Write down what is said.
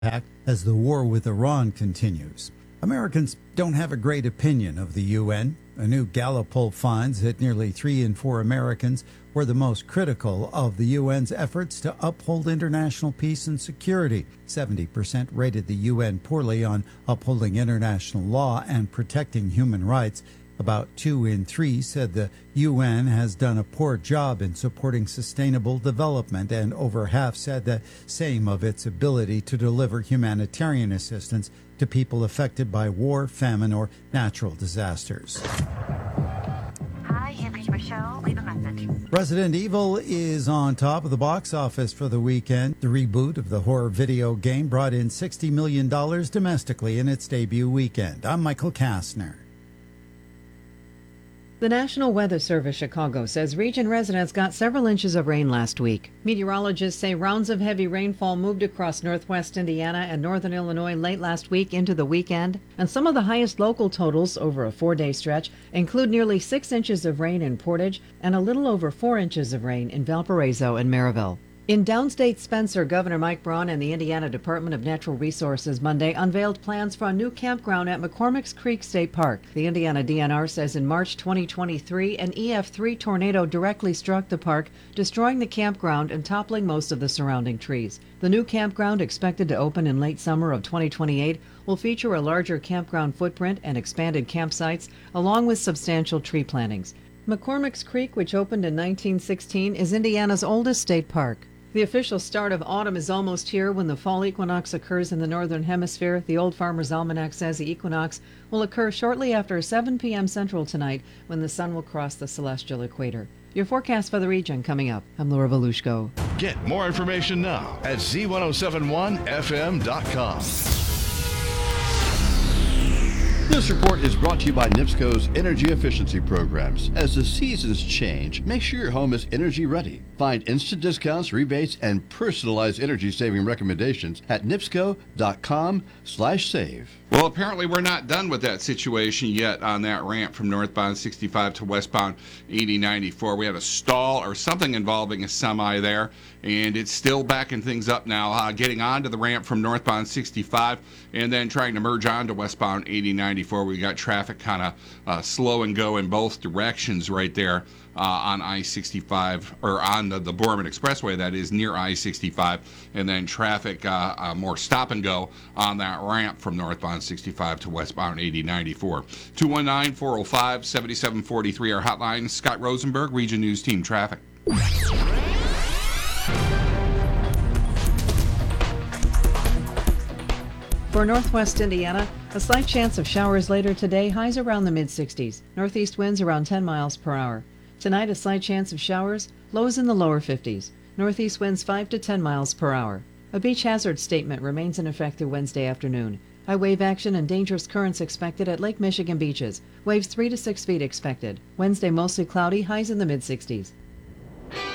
as the war with Iran continues. Americans don't have a great opinion of the UN. A new Gallup poll finds that nearly 3 in 4 Americans were the most critical of the UN's efforts to uphold international peace and security. 70% rated the UN poorly on upholding international law and protecting human rights. About 2 in 3 said the UN has done a poor job in supporting sustainable development, and over half said the same of its ability to deliver humanitarian assistance to people affected by war, famine, or natural disasters. Hi, you've reached Michelle. Leave a message. Resident Evil is on top of the box office for the weekend. The reboot of the horror video game brought in $60 million domestically in its debut weekend. I'm Michael Kastner. The National Weather Service Chicago says region residents got several inches of rain last week. Meteorologists say rounds of heavy rainfall moved across northwest Indiana and northern Illinois late last week into the weekend, and some of the highest local totals over a 4-day stretch include nearly 6 inches of rain in Portage and a little over 4 inches of rain in Valparaiso and Maryville. In downstate Spencer, Governor Mike Braun and the Indiana Department of Natural Resources Monday unveiled plans for a new campground at McCormick's Creek State Park. The Indiana DNR says in March 2023, an EF3 tornado directly struck the park, destroying the campground and toppling most of the surrounding trees. The new campground, expected to open in late summer of 2028, will feature a larger campground footprint and expanded campsites, along with substantial tree plantings. McCormick's Creek, which opened in 1916, is Indiana's oldest state park. The official start of autumn is almost here when the fall equinox occurs in the northern hemisphere. The Old Farmer's Almanac says the equinox will occur shortly after 7 p.m. Central tonight, when the sun will cross the celestial equator. Your forecast for the region coming up. I'm Laura Volushko. Get more information now at z1071fm.com. This report is brought to you by NIPSCO's energy efficiency programs. As the seasons change, make sure your home is energy ready. Find instant discounts, rebates, and personalized energy saving recommendations at nipsco.com/save. Well, apparently we're not done with that situation yet on that ramp from northbound 65 to westbound 8094. We had a stall or something involving a semi there, and it's still backing things up now, getting onto the ramp from northbound 65 and then trying to merge onto westbound 8094. We got traffic kind of slow and go in both directions right there on I-65, or on the Borman Expressway, that is, near I-65, and then traffic more stop and go on that ramp from northbound 65 to westbound 8094. 219-405-7743, our hotline. Scott Rosenberg, Region News Team Traffic. For northwest Indiana, a slight chance of showers later today, highs around the mid-60s. Northeast winds around 10 miles per hour. Tonight, a slight chance of showers, lows in the lower 50s. Northeast winds 5 to 10 miles per hour. A beach hazard statement remains in effect through Wednesday afternoon. High wave action and dangerous currents expected at Lake Michigan beaches. Waves 3 to 6 feet expected. Wednesday, mostly cloudy, highs in the mid-60s.